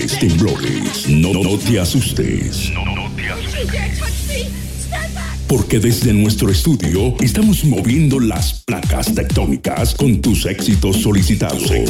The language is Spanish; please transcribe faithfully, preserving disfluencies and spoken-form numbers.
temblores, temblores. No, no te asustes. No, no te asustes. Porque desde nuestro estudio estamos moviendo las placas tectónicas con tus éxitos solicitados.